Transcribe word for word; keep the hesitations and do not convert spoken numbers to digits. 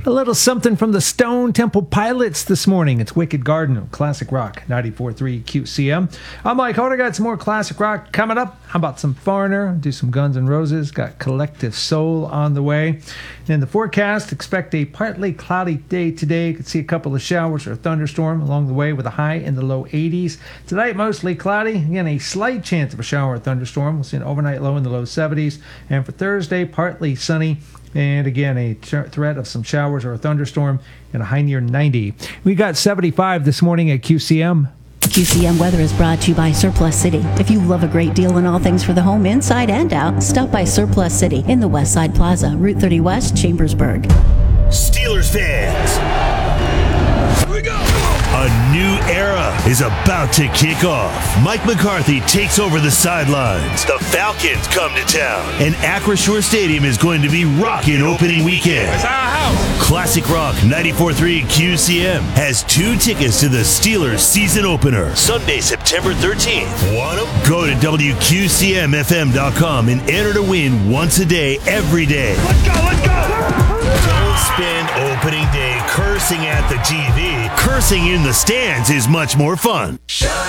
A little something from the Stone Temple Pilots this morning. It's Wicked Garden of Classic Rock, ninety-four point three Q C M. I'm Mike Hoda. Got some more classic rock coming up. How about some Foreigner? Do some Guns N' Roses. Got Collective Soul on the way. In the forecast, expect a partly cloudy day today. You could see a couple of showers or a thunderstorm along the way with a high in the low eighties. Tonight, mostly cloudy. Again, a slight chance of a shower or thunderstorm. We'll see an overnight low in the low seventies. And for Thursday, partly sunny. And again, a ch- threat of some showers or a thunderstorm and a high near ninety. We got seventy-five this morning at Q C M. Q C M weather is brought to you by Surplus City. If you love a great deal in all things for the home, inside and out, stop by Surplus City in the West Side Plaza, Route thirty West, Chambersburg. Steelers fans, here we go. A new era is about to kick off. Mike McCarthy takes over the sidelines. The Falcons come to town, and Acrisure Stadium is going to be rocking opening weekend. It's our house. Classic Rock ninety-four point three Q C M has two tickets to the Steelers season opener, Sunday, September thirteenth. Want them? Go to W Q C M F M dot com and enter to win once a day, every day. Let's go, let's go. Don't spend opening day cursing at the T V. Cursing in the stands is much more fun.